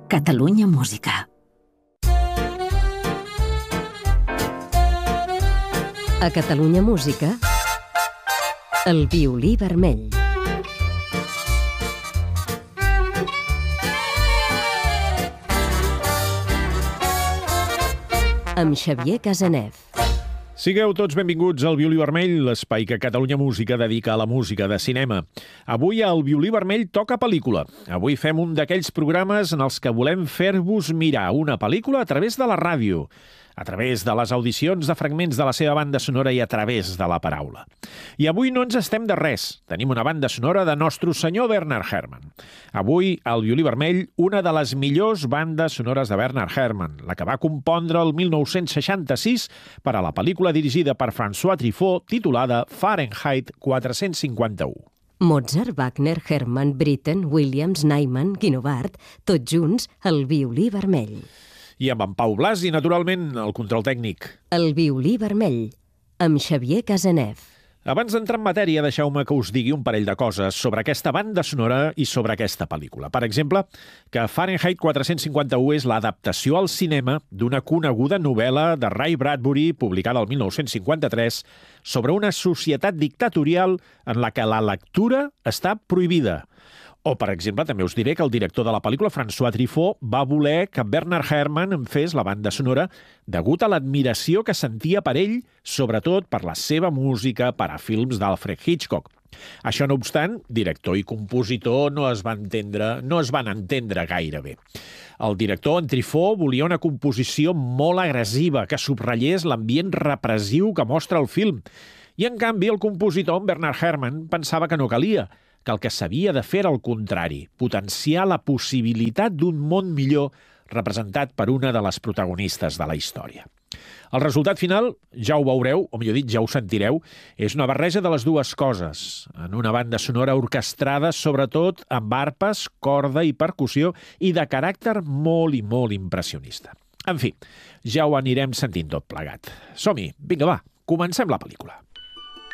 Catalunya Música. A Catalunya Música, el violí vermell. Amb Xavier Casanev. Sigueu tots benvinguts al Violí Vermell, l'espai que Catalunya Música dedica a la música de cinema. Avui al Violí Vermell toca pel·lícula. Avui fem un d'aquells programes en els que volem fer-vos mirar una pel·lícula a través de la ràdio, a través de les audicions de fragments de la seva banda sonora i a través de la paraula. I avui no ens estem de res. Tenim una banda sonora de nostre senyor Bernard Herrmann. Avui, al Violí Vermell, una de les millors bandes sonores de Bernard Herrmann, la que va compondre el 1966 per a la pel·lícula dirigida per François Truffaut titulada Fahrenheit 451. Mozart, Wagner, Herrmann, Britten, Williams, Nyman, Guinovart, tots junts al violí vermell. I amb en Pau Blas i, naturalment, el control tècnic. El violí vermell, amb Xavier Casanev. Abans d'entrar en matèria, deixeu-me que us digui un parell de coses sobre aquesta banda sonora i sobre aquesta pel·lícula. Per exemple, que Fahrenheit 451 és l'adaptació al cinema d'una coneguda novel·la de Ray Bradbury, publicada el 1953, sobre una societat dictatorial en la que la lectura està prohibida. O, per exemple, també us diré que el director de la pel·lícula, François Truffaut, va voler que Bernard Herrmann en fes la banda sonora degut a l'admiració que sentia per ell, sobretot per la seva música per a films d'Alfred Hitchcock. Això no obstant, director i compositor no es van entendre gaire bé. El director, en Truffaut, volia una composició molt agressiva que subratllés l'ambient repressiu que mostra el film. I, en canvi, el compositor, en Bernard Herrmann, pensava que no calia, que el que s'havia de fer era el contrari, potenciar la possibilitat d'un món millor representat per una de les protagonistes de la història. El resultat final, ja ho veureu, o millor dit, ja ho sentireu, és una barreja de les dues coses, en una banda sonora orquestrada sobretot amb arpes, corda i percussió i de caràcter molt i molt impressionista. En fi, ja ho anirem sentint tot plegat. Som-hi, vinga va, comencem la pel·lícula.